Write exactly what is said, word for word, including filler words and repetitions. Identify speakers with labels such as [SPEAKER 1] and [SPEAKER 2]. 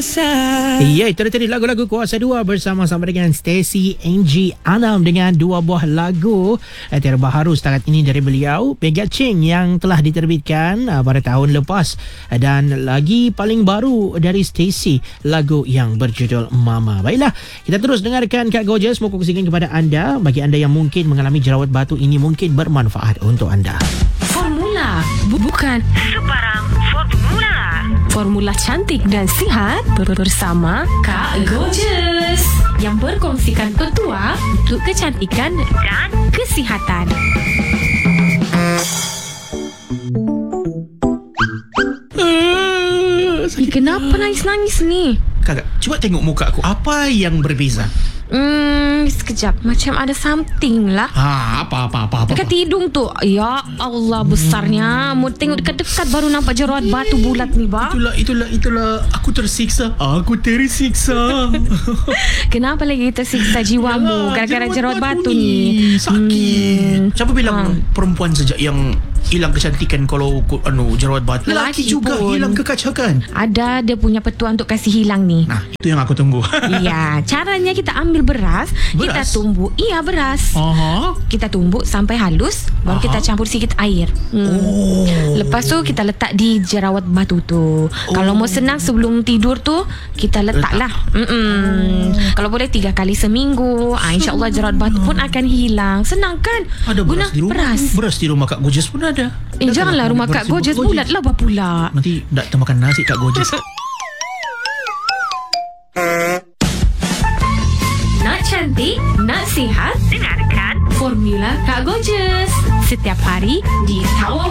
[SPEAKER 1] Ya, itu tadi lagu-lagu Kuasa dua bersama-sama dengan Stacey Angie Anam dengan dua buah lagu eh, terbaru setakat ini dari beliau, Pegat Ching yang telah diterbitkan uh, pada tahun lepas, dan lagi paling baru dari Stacey, lagu yang berjudul Mama. Baiklah, kita terus dengarkan Kak Gorgeous mau kongsikan kepada anda. Bagi anda yang mungkin mengalami jerawat batu, ini mungkin bermanfaat untuk anda.
[SPEAKER 2] Formula bukan sebarang formula. Formula cantik dan sihat bersama Kak Gorgeous yang berkongsikan petua untuk kecantikan dan kesihatan.
[SPEAKER 1] Uh,
[SPEAKER 2] Eh, kenapa nangis-nangis ni?
[SPEAKER 1] Kakak, cuba tengok muka aku. Apa yang berbeza?
[SPEAKER 2] Hmm, sekejap. Macam ada something lah.
[SPEAKER 1] Ha, apa, apa, apa, apa.
[SPEAKER 2] Dekat hidung tu. Ya Allah, besarnya. Mau tengok dekat-dekat baru nampak jerawat batu bulat ni, Bang.
[SPEAKER 1] Itulah, itulah, itulah. Aku tersiksa. Aku tersiksa.
[SPEAKER 2] Kenapa lagi tersiksa jiwamu gara-gara jerawat batu
[SPEAKER 1] ni
[SPEAKER 2] ni?
[SPEAKER 1] sakit. Hmm. Siapa bilang
[SPEAKER 2] Ha.
[SPEAKER 1] perempuan saja yang hilang kecantikan kalau anu jerawat batu? Lelaki
[SPEAKER 2] Lelaki
[SPEAKER 1] juga
[SPEAKER 2] pun
[SPEAKER 1] hilang kekacakan.
[SPEAKER 2] Ada dia punya petua untuk kasih hilang ni.
[SPEAKER 1] Nah, itu yang aku tunggu.
[SPEAKER 2] Iya, caranya kita ambil beras,
[SPEAKER 1] Beras?
[SPEAKER 2] kita tumbuk. Iya, beras.
[SPEAKER 1] Aha.
[SPEAKER 2] Kita tumbuk sampai halus, baru
[SPEAKER 1] Aha.
[SPEAKER 2] kita campur sikit air. Hmm.
[SPEAKER 1] Oh.
[SPEAKER 2] Lepas tu kita letak di jerawat batu tu. Oh. Kalau mau senang sebelum tidur tu, kita letaklah. Oh. Kalau boleh tiga kali seminggu. Ah, InsyaAllah jerawat batu pun akan hilang. Senang kan?
[SPEAKER 1] Ada beras
[SPEAKER 2] Guna
[SPEAKER 1] di rumah.
[SPEAKER 2] beras.
[SPEAKER 1] Beras di rumah Kak Gorgeous pun ada.
[SPEAKER 2] Eh,
[SPEAKER 1] Dah
[SPEAKER 2] janganlah
[SPEAKER 1] tak nak
[SPEAKER 2] rumah Kak
[SPEAKER 1] beras
[SPEAKER 2] Gorgeous
[SPEAKER 1] di
[SPEAKER 2] bulat lah apa pula.
[SPEAKER 1] Nanti tak termakan nasi Kak Gorgeous.
[SPEAKER 2] Nak cantik, nak sihat, dengarkan Formula Kak Gorgeous setiap hari di Tawau